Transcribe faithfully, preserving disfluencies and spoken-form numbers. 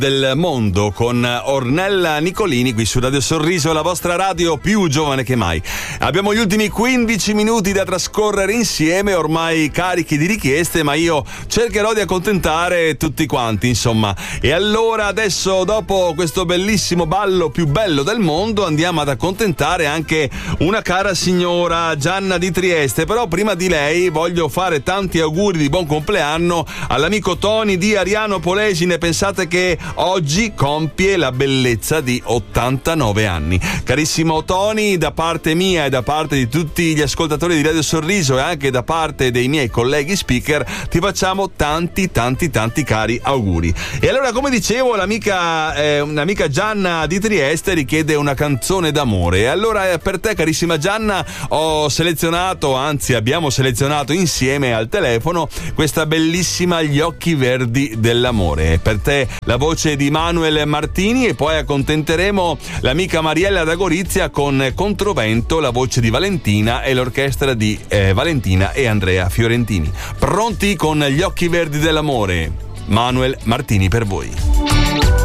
del mondo con Ornella Nicolini qui su Radio Sorriso, la vostra radio più giovane che mai. Abbiamo gli ultimi quindici minuti da trascorrere insieme, ormai carichi di richieste, ma io cercherò di accontentare tutti quanti, insomma. E allora adesso, dopo questo bellissimo ballo più bello del mondo, andiamo ad accontentare anche una cara signora, Gianna di Trieste. Però prima di lei voglio fare tanti auguri di buon compleanno all'amico Tony di Ariano Polesine. Pensate che oggi compie la bellezza di ottantanove anni. Carissimo Tony, da parte mia e da parte di tutti gli ascoltatori di Radio Sorriso e anche da parte dei miei colleghi speaker, ti facciamo tanti tanti tanti cari auguri. E allora, come dicevo, l'amica eh, un'amica Gianna di Trieste richiede una canzone d'amore. E allora, per te, carissima Gianna, ho selezionato, anzi abbiamo selezionato insieme al telefono questa bellissima Gli occhi verdi dell'amore. Per te la voce di Manuel Martini, e poi accontenteremo l'amica Mariella da Gorizia con Controvento, la voce di Valentina e l'orchestra di eh, Valentina e Andrea Fiorentini. Pronti con Gli occhi verdi dell'amore? Manuel Martini per voi.